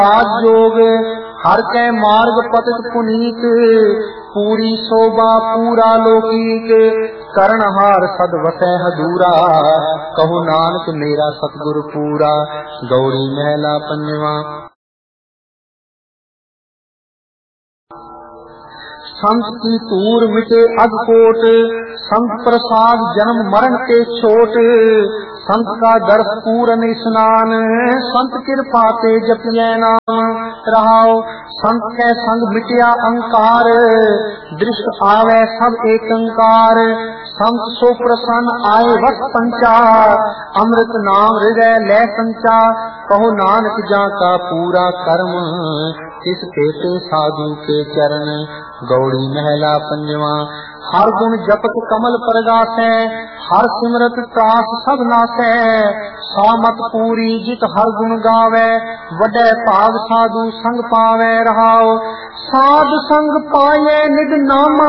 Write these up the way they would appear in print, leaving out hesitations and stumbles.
जोग हर कै मार्ग पतित पुनीत, पूरी शोभा पूरा लौकिक, करणहार सद वसै हदूरा, कहो नानक मेरा सतगुरु पूरा। गौड़ी महला पंजवा। संत की तूर मिटे अगकोट, संत प्रसाद जन्म मरण के छोट, संत का दर्श पूरन स्नान, संत कृपा ते जपिए नाम रहाओ। संत के संग मिटिया अंकार, दृष्ट आवे सब एकंकार, संत सो प्रसन्न आए वक्त पंचा, अमृत नाम हृदय लय संचा, कहो नानक जाका पूरा कर्म, इस केते साधु के चरण। गौड़ी महला पंजवा। हर गुण जपत कमल परगासै, हर सिमरत त्रास सब नासै, सामत पूरी जित हर गुण गावै, वडै भाग साधु संग पावै रहाओ। साध संग पाए निज नामा,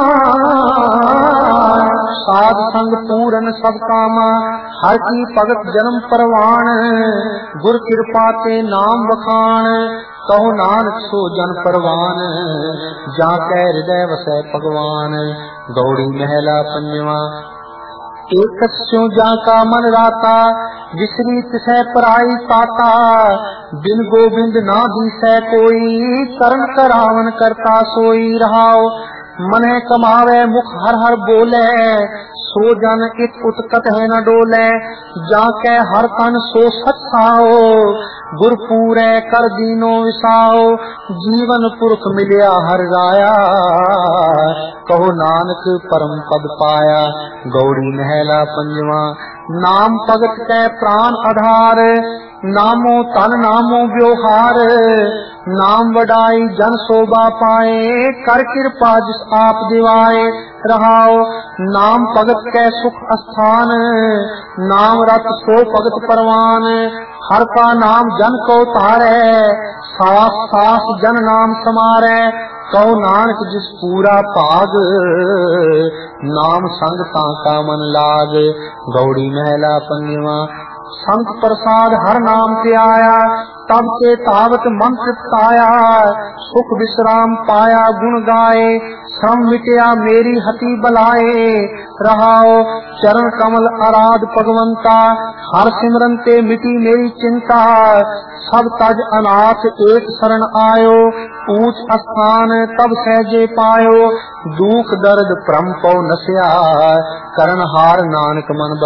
साध संग पूरन सब कामा, हर की भगत जन्म परवान, गुर कृपा ते नाम बखान, कहो नानक सो जन परवान, जाकै हृदय वसै भगवान। गौड़ी महला पंजवा। एक स्यों जाका मन राता, विसरी तिसै पराई ताता, बिन गोबिंद ना दिसै कोई, करन करावन करता सोई रहाओ। मने कमावे मुख हर हर बोले, सो जन इत उत्कट है न डोले, जाके हर तन सो सचाओ, गुर पूरे कर दीनो विसाओ। जीवन पुरख मिलिया हर राया, कहो नानक परम पद पाया। गौड़ी महला पंजवा। नाम भगत कै प्राण आधार, नामो तन नामो व्यवहार, नाम वडाई जन शोभा पाए, कर कृपा जिस आप दिवाए रहाओ। नाम भगत कै सुख स्थान, नाम रत सो भगत परवान, हर का नाम जन को तारै, सास सास जन नाम समारै, कहो नानक जिस पूरा भाग, नाम संग ताका मन लाग। गौड़ी महला पंजवा। संत प्रसाद हर नाम ते आया, तब से तावत मन तृप्ताया, सुख विश्राम पाया गुण गाए, श्रम मिटिया मेरी हति बलाए रहाओ। चरण कमल आराध भगवंता, हर सिमरन ते मिटी मेरी चिंता, सब तज अनाथ एक शरण आयो, ऊंच स्थान तब सहजे पायो, दुख दर्द भ्रम पौ नस्या, करण हार नानक मन